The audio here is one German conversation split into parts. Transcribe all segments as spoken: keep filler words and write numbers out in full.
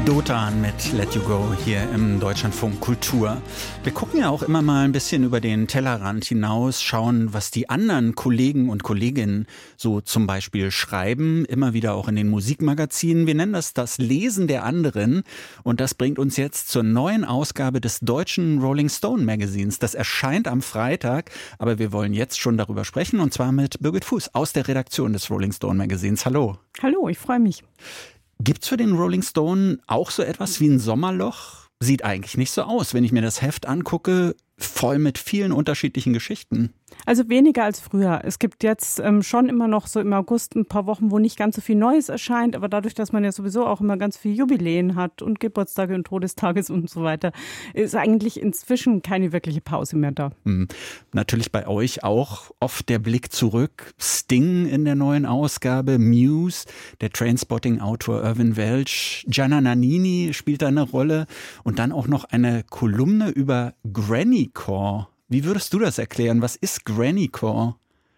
Dotan mit Let You Go hier im Deutschlandfunk Kultur. Wir gucken ja auch immer mal ein bisschen über den Tellerrand hinaus, schauen, was die anderen Kollegen und Kolleginnen so zum Beispiel schreiben, immer wieder auch in den Musikmagazinen. Wir nennen das das Lesen der anderen und das bringt uns jetzt zur neuen Ausgabe des deutschen Rolling Stone Magazins. Das erscheint am Freitag, aber wir wollen jetzt schon darüber sprechen und zwar mit Birgit Fuß aus der Redaktion des Rolling Stone Magazins. Hallo. Hallo, ich freue mich. Gibt's für den Rolling Stone auch so etwas wie ein Sommerloch? Sieht eigentlich nicht so aus, wenn ich mir das Heft angucke, voll mit vielen unterschiedlichen Geschichten. Also weniger als früher. Es gibt jetzt ähm, schon immer noch so im August ein paar Wochen, wo nicht ganz so viel Neues erscheint, aber dadurch, dass man ja sowieso auch immer ganz viele Jubiläen hat und Geburtstage und Todestage und so weiter, ist eigentlich inzwischen keine wirkliche Pause mehr da. Hm. Natürlich bei euch auch oft der Blick zurück. Sting in der neuen Ausgabe, Muse, der Trainspotting-Autor Irvin Welch, Gianna Nannini spielt da eine Rolle und dann auch noch eine Kolumne über Grannycore. Wie würdest du das erklären? Was ist Grannycore?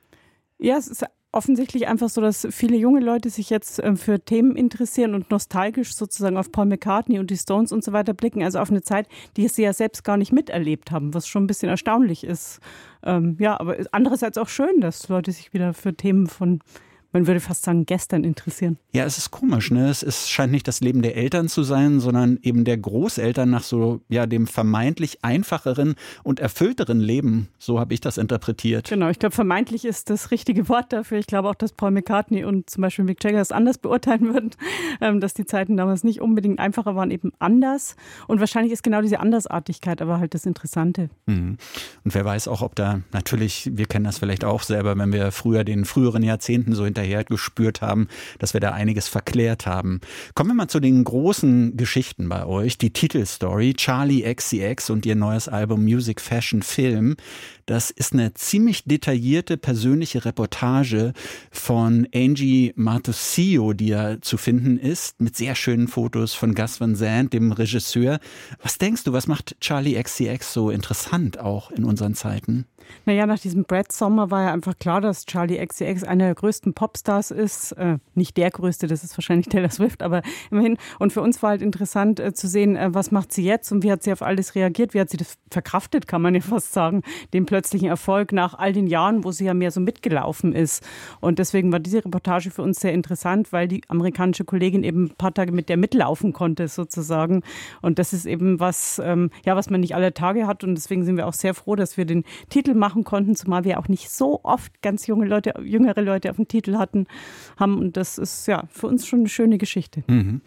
Ja, es ist offensichtlich einfach so, dass viele junge Leute sich jetzt äh, für Themen interessieren und nostalgisch sozusagen auf Paul McCartney und die Stones und so weiter blicken. Also auf eine Zeit, die sie ja selbst gar nicht miterlebt haben, was schon ein bisschen erstaunlich ist. Ähm, ja, aber andererseits auch schön, dass Leute sich wieder für Themen von, man würde fast sagen, gestern interessieren. Ja, es ist komisch, ne? Es ist, scheint nicht das Leben der Eltern zu sein, sondern eben der Großeltern nach so, ja, dem vermeintlich einfacheren und erfüllteren Leben. So habe ich das interpretiert. Genau, ich glaube, vermeintlich ist das richtige Wort dafür. Ich glaube auch, dass Paul McCartney und zum Beispiel Mick Jagger es anders beurteilen würden, ähm, dass die Zeiten damals nicht unbedingt einfacher waren, eben anders. Und wahrscheinlich ist genau diese Andersartigkeit aber halt das Interessante. Mhm. Und wer weiß auch, ob da natürlich, wir kennen das vielleicht auch selber, wenn wir früher den früheren Jahrzehnten so hinter hinterher gespürt haben, dass wir da einiges verklärt haben. Kommen wir mal zu den großen Geschichten bei euch. Die Titelstory, Charli X C X und ihr neues Album Music, Fashion, Film. Das ist eine ziemlich detaillierte persönliche Reportage von Angie Martusio, die ja zu finden ist, mit sehr schönen Fotos von Gus Van Sant, dem Regisseur. Was denkst du, was macht Charli X C X so interessant auch in unseren Zeiten? Naja, nach diesem Brad-Sommer war ja einfach klar, dass Charli X C X einer der größten Popstars ist. Äh, nicht der größte, das ist wahrscheinlich Taylor Swift, aber immerhin. Und für uns war halt interessant äh, zu sehen, äh, was macht sie jetzt und wie hat sie auf alles reagiert, wie hat sie das verkraftet, kann man ja fast sagen, den plötzlichen Erfolg nach all den Jahren, wo sie ja mehr so mitgelaufen ist. Und deswegen war diese Reportage für uns sehr interessant, weil die amerikanische Kollegin eben ein paar Tage mit der mitlaufen konnte sozusagen. Und das ist eben was, ähm, ja, was man nicht alle Tage hat. Und deswegen sind wir auch sehr froh, dass wir den Titel machen konnten, zumal wir auch nicht so oft ganz junge Leute, jüngere Leute auf dem Titel hatten, haben. Und das ist ja für uns schon eine schöne Geschichte. Mhm.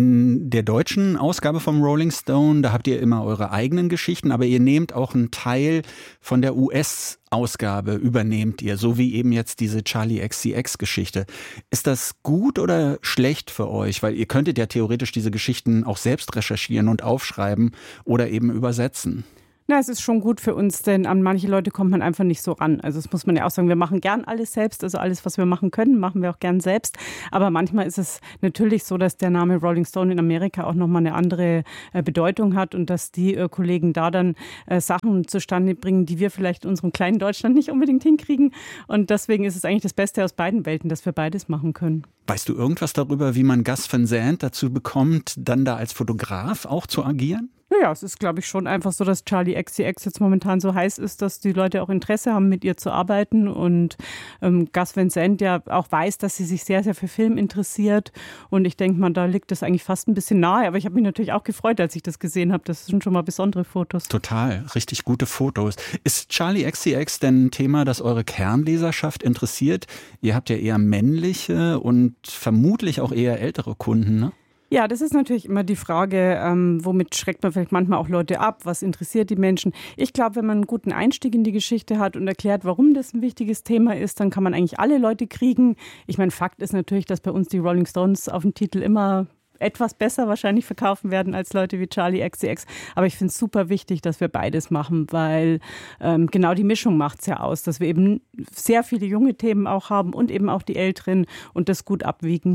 In der deutschen Ausgabe vom Rolling Stone, da habt ihr immer eure eigenen Geschichten, aber ihr nehmt auch einen Teil von der U S-Ausgabe, übernehmt ihr, so wie eben jetzt diese Charli X C X-Geschichte. Ist das gut oder schlecht für euch? Weil ihr könntet ja theoretisch diese Geschichten auch selbst recherchieren und aufschreiben oder eben übersetzen. Na, es ist schon gut für uns, denn an manche Leute kommt man einfach nicht so ran. Also das muss man ja auch sagen, wir machen gern alles selbst, also alles, was wir machen können, machen wir auch gern selbst. Aber manchmal ist es natürlich so, dass der Name Rolling Stone in Amerika auch nochmal eine andere äh, Bedeutung hat und dass die äh, Kollegen da dann äh, Sachen zustande bringen, die wir vielleicht in unserem kleinen Deutschland nicht unbedingt hinkriegen. Und deswegen ist es eigentlich das Beste aus beiden Welten, dass wir beides machen können. Weißt du irgendwas darüber, wie man Gus Van Sant dazu bekommt, dann da als Fotograf auch zu agieren? Naja, es ist, glaube ich, schon einfach so, dass Charli X C X jetzt momentan so heiß ist, dass die Leute auch Interesse haben, mit ihr zu arbeiten. Und ähm, Gus Van Sant ja auch weiß, dass sie sich sehr, sehr für Film interessiert. Und ich denke mal, da liegt das eigentlich fast ein bisschen nahe. Aber ich habe mich natürlich auch gefreut, als ich das gesehen habe. Das sind schon mal besondere Fotos. Total, richtig gute Fotos. Ist Charli X C X denn ein Thema, das eure Kernleserschaft interessiert? Ihr habt ja eher männliche und vermutlich auch eher ältere Kunden, ne? Ja, das ist natürlich immer die Frage, ähm, womit schreckt man vielleicht manchmal auch Leute ab? Was interessiert die Menschen? Ich glaube, wenn man einen guten Einstieg in die Geschichte hat und erklärt, warum das ein wichtiges Thema ist, dann kann man eigentlich alle Leute kriegen. Ich meine, Fakt ist natürlich, dass bei uns die Rolling Stones auf dem Titel immer etwas besser wahrscheinlich verkaufen werden als Leute wie Charli X C X. Aber ich finde es super wichtig, dass wir beides machen, weil ähm, genau die Mischung macht es ja aus, dass wir eben sehr viele junge Themen auch haben und eben auch die älteren und das gut abwiegen.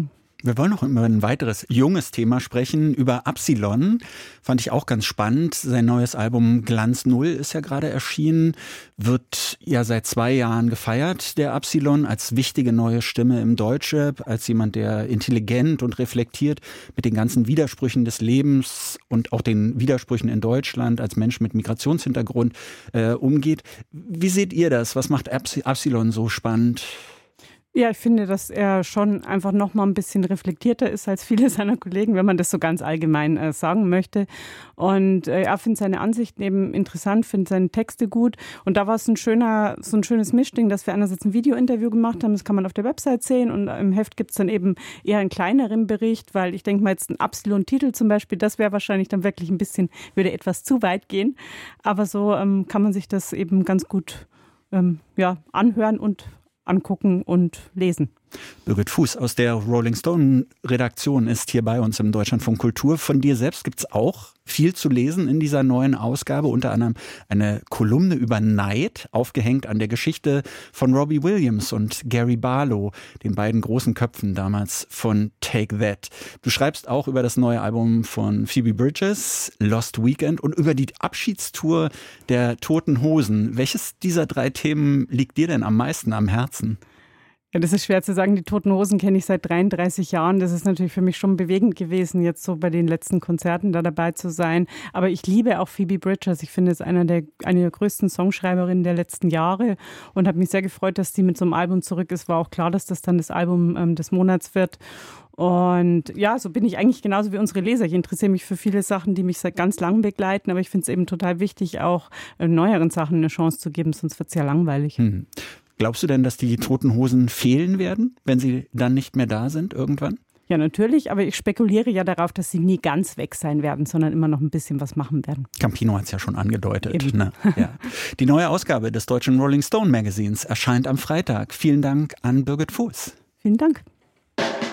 Wir wollen noch über ein weiteres junges Thema sprechen, über Absilon. Fand ich auch ganz spannend. Sein neues Album Glanz Null ist ja gerade erschienen, wird ja seit zwei Jahren gefeiert, der Absilon, als wichtige neue Stimme im Deutschrap, als jemand, der intelligent und reflektiert mit den ganzen Widersprüchen des Lebens und auch den Widersprüchen in Deutschland als Mensch mit Migrationshintergrund äh, umgeht. Wie seht ihr das? Was macht Absilon so spannend? Ja, ich finde, dass er schon einfach noch mal ein bisschen reflektierter ist als viele seiner Kollegen, wenn man das so ganz allgemein äh, sagen möchte. Und äh, er findet seine Ansichten eben interessant, findet seine Texte gut. Und da war es ein schöner, so ein schönes Mischding, dass wir einerseits ein Video-Interview gemacht haben, das kann man auf der Website sehen. Und im Heft gibt es dann eben eher einen kleineren Bericht, weil ich denke mal jetzt ein Absilon-Titel zum Beispiel, das wäre wahrscheinlich dann wirklich ein bisschen, würde etwas zu weit gehen. Aber so ähm, kann man sich das eben ganz gut ähm, ja, anhören und angucken und lesen. Birgit Fuß aus der Rolling Stone Redaktion ist hier bei uns im Deutschlandfunk Kultur. Von dir selbst gibt es auch viel zu lesen in dieser neuen Ausgabe, unter anderem eine Kolumne über Neid, aufgehängt an der Geschichte von Robbie Williams und Gary Barlow, den beiden großen Köpfen damals von Take That. Du schreibst auch über das neue Album von Phoebe Bridgers, Lost Weekend, und über die Abschiedstour der Toten Hosen. Welches dieser drei Themen liegt dir denn am meisten am Herzen? Ja, das ist schwer zu sagen. Die Toten Hosen kenne ich seit dreiunddreißig Jahren. Das ist natürlich für mich schon bewegend gewesen, jetzt so bei den letzten Konzerten da dabei zu sein. Aber ich liebe auch Phoebe Bridgers. Ich finde, es ist einer der, eine der größten Songschreiberinnen der letzten Jahre und habe mich sehr gefreut, dass sie mit so einem Album zurück ist. War auch klar, dass das dann das Album ähm, des Monats wird. Und ja, so bin ich eigentlich genauso wie unsere Leser. Ich interessiere mich für viele Sachen, die mich seit ganz langem begleiten. Aber ich finde es eben total wichtig, auch äh, neueren Sachen eine Chance zu geben, sonst wird es ja langweilig. Hm. Glaubst du denn, dass die Toten Hosen fehlen werden, wenn sie dann nicht mehr da sind irgendwann? Ja, natürlich, aber ich spekuliere ja darauf, dass sie nie ganz weg sein werden, sondern immer noch ein bisschen was machen werden. Campino hat es ja schon angedeutet. Ne? Ja. Die neue Ausgabe des deutschen Rolling Stone Magazins erscheint am Freitag. Vielen Dank an Birgit Fuß. Vielen Dank.